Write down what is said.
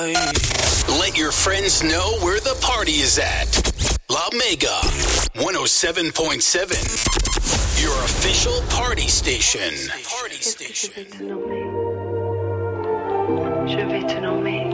Let your friends know where the party is at. La Mega 107.7. Your official party station. Je vais te nommer.